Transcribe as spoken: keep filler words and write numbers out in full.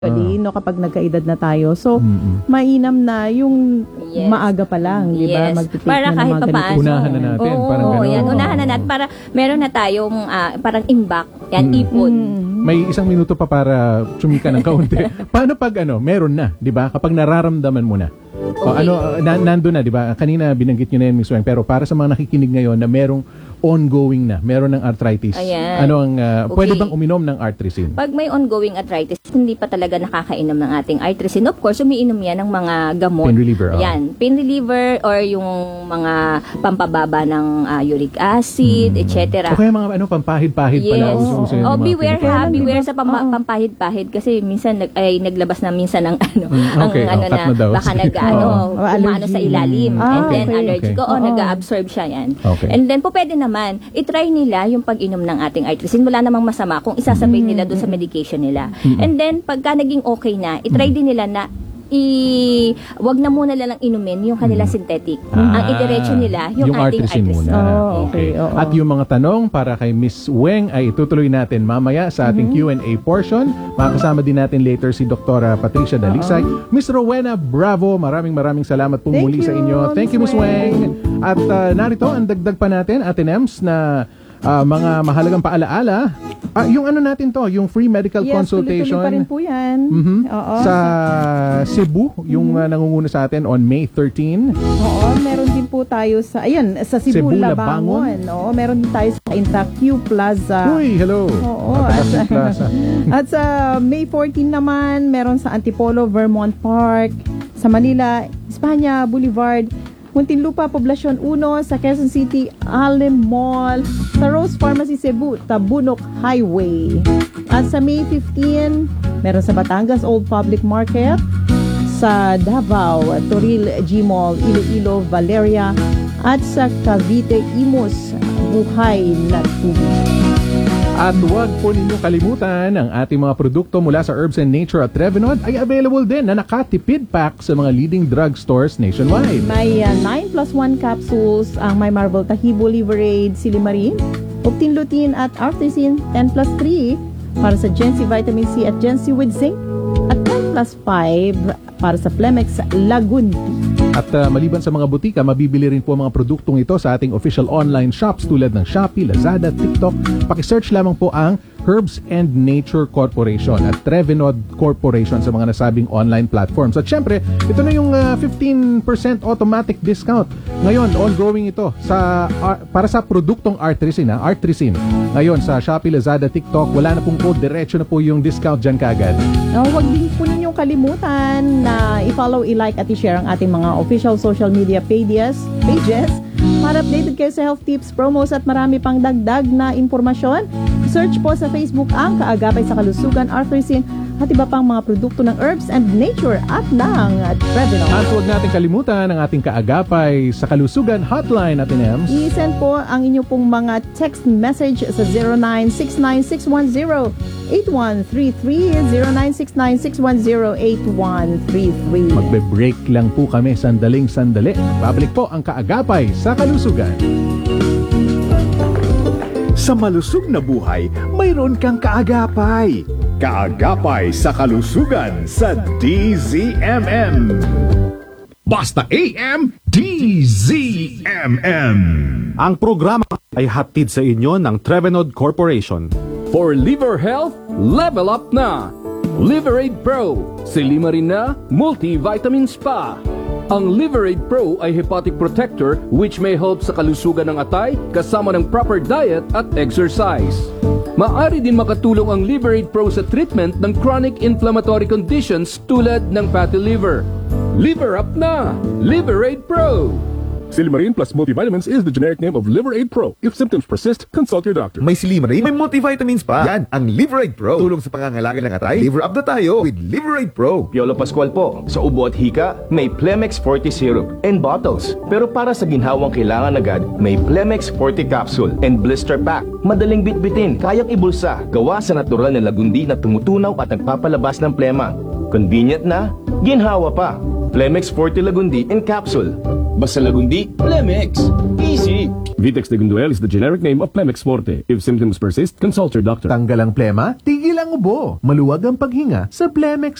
Actually, no, kapag nagkaedad na tayo. So, Mm-mm. mainam na yung Yes. maaga pa lang, di ba? Yes. Magtitake Para na ng kahit mga pa ganito. paano. Unahan na natin, Oo, parang gano'n. yan, unahan na natin. Para meron na tayong ah, parang imbak, yan, Mm. ipon. Mm. May isang minuto pa para sumika ng kaunti. Paano pag ano, meron na, 'di ba? Kapag nararamdaman mo na. O, Okay. ano, na, nandun na, 'di ba? Kanina binanggit niyo na yan, Miss Weng, pero para sa mga nakikinig ngayon na merong ongoing na, meron ng arthritis. Ayan. Ano ang uh, Okay. pwede bang uminom ng artresin? Pag may ongoing arthritis, hindi pa talaga nakakainom ng ating artresin. Of course, umiinom yan ng mga gamot. Pain reliever, oh. Yan, pain reliever or yung mga pampababa ng ah, uric acid, et cetera. O kaya mga ano, pampahid-pahid pala. Yes. Uso-uso yun, Oh, yung mga beware pinapahid. ha, Kailan, beware diba? sa pam- Oo. pampahid-pahid kasi minsan nag, ay naglabas na minsan ng ano, Mm, okay. ang ano Oh, cut na mo daw. baka nag ano, Oo. umano sa ilalim Ah, and then okay. allergic Okay. oo, Oo. nag-absorb siya yan. Okay. And then po pwede naman i-try nila yung pag-inom ng ating artresin. Wala namang masama kung isasabay nila doon sa medication nila. And then pagka naging okay na, i-try din nila na i wag na muna nilang inumin yung kanila synthetic. Ah, Ang idiretso nila yung, yung ating artresin artresin. muna. Oh, okay. Oo. At yung mga tanong para kay Miss Weng ay itutuloy natin mamaya sa ating Q and A portion. Makakasama din natin later si Doktora Patricia Dalisay. Miss Rowena Bravo, maraming maraming salamat po Thank muli sa you, inyo. Thank you, Miss Miss Weng. At uh, narito, ang dagdag pa natin, Ate Nems, na uh, mga mahalagang paalaala. Ah, yung ano natin to, yung free medical Yes, consultation. tuloy-tuloy pa rin po yan. Mhm. Oo. Sa Cebu, yung uh, nangunguna sa atin on May thirteenth. Oo, meron din po tayo sa, ayan, sa Cebu, Cebu, Labangon. Oo, meron din tayo sa Intaq Plaza. Uy, hello. Oo, Matatas at, yung plaza. at sa May fourteenth naman, meron sa Antipolo, Vermont Park, sa Manila, Espanya, Boulevard, Muntinlupa, Poblacion one, sa Quezon City, Alem Mall, sa Rose Pharmacy Cebu, Tabunok Highway. At sa May fifteenth, meron sa Batangas Old Public Market, sa Davao, Toril G Mall, Iloilo, Valeria, at sa Cavite, Imus, Buhay na Tubig. At huwag po ninyo kalimutan, ang ating mga produkto mula sa Herbs and Nature at Trevenod ay available din na nakatipid pack sa mga leading drugstores nationwide. May uh, nine plus one capsules ang My Marvel Tahibo Liverade, Silimarin, Optin Lutein at Artesin ten plus three para sa Gen-C Vitamin C at Gen-C with Zinc at ten plus five para sa Plemex Lagunti. At uh, maliban sa mga butika, mabibili rin po mga produktong ito sa ating official online shops tulad ng Shopee, Lazada, TikTok. Pakisearch lamang po ang Herbs and Nature Corporation at Trevenod Corporation sa mga nasabing online platforms. At syempre, ito na yung uh, fifteen percent automatic discount. Ngayon, ongoing ito sa uh, para sa produktong Artresin, ha? Artresin. Ngayon, sa Shopee, Lazada, TikTok, wala na pong code, diretso na po yung discount dyan kaagad. No, huwag din po ninyong kalimutan na i-follow, i-like at i-share ang ating mga official social media pages, pages para updated kayo sa health tips, promos at marami pang dagdag na impormasyon. Search po sa Facebook ang Kaagapay sa Kalusugan, Artresin at iba pang mga produkto ng Herbs and Nature at ng Trevenod. At huwag natin kalimutan ang ating Kaagapay sa Kalusugan hotline, Ate Nems. I-send po ang inyo pong mga text message sa zero nine six nine six one zero eight one three three, zero nine six nine six one zero eight one three three. Magbe-break lang po kami sandaling sandali. Babalik po ang Kaagapay sa Kalusugan. Sa malusog na buhay, mayroon kang kaagapay. Kaagapay sa kalusugan sa D Z M M. Basta A M, D Z M M. Ang programa ay hatid sa inyo ng Trevenod Corporation. For liver health, level up na! Liverade Pro, Silimarin na, multivitamins pa! Ang Liverade Pro ay hepatic protector which may help sa kalusugan ng atay kasama ng proper diet at exercise. Maaari din makatulong ang Liverade Pro sa treatment ng chronic inflammatory conditions tulad ng fatty liver. Liver up na! Liverade Pro! Silimarin plus multivitamins is the generic name of Liverade Pro. If symptoms persist, consult your doctor. May Silimarin, may multivitamins pa. Yan, ang Liverade Pro. Tulong sa pangangalaga ng atay. Liver up na tayo with Liverade Pro. Piolo Pascual po. Sa ubo at hika, may Plemex forty syrup and bottles. Pero para sa ginhawang kailangan agad, may Plemex forty capsule and blister pack. Madaling bitbitin, kayang ibulsa. Gawa sa natural na lagundi na tumutunaw at nagpapalabas ng plema. Convenient na, ginhawa pa. Plemex forty Lagundi in capsule. Basta Lagundi, Plemex. Easy! Vitex Negunduel is the generic name of Plemex Forte. If symptoms persist, consult your doctor. Tanggal ang plema, tigil ang ubo. Maluwag ang paghinga sa Plemex